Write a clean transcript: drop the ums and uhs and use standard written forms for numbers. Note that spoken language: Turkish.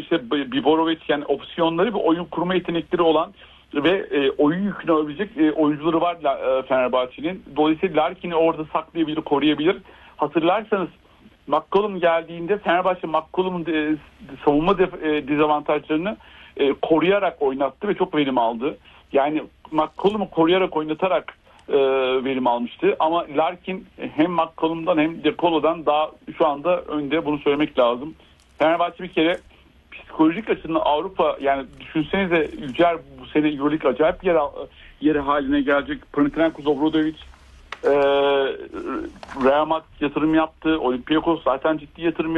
işte Biborovic, yani opsiyonları ve oyun kurma yetenekleri olan ve oyun yükünü alabilecek oyuncuları var Fenerbahçe'nin. Dolayısıyla Larkin'i orada saklayabilir, koruyabilir. Hatırlarsanız McCollum geldiğinde Fenerbahçe McCollum'un savunma dezavantajlarını koruyarak oynattı ve çok verim aldı. Yani McCollum'u koruyarak oynatarak verim almıştı. Ama Larkin hem McCollum'dan hem De Colo'dan daha şu anda önde, bunu söylemek lazım. Fenerbahçe bir kere psikolojik açıdan Avrupa, yani düşünsenize Yücel bu sene Euroleague acayip yeri haline gelecek. Panathinaikos, Obradovic, Real Madrid yatırım yaptı. Olympiakos zaten ciddi yatırım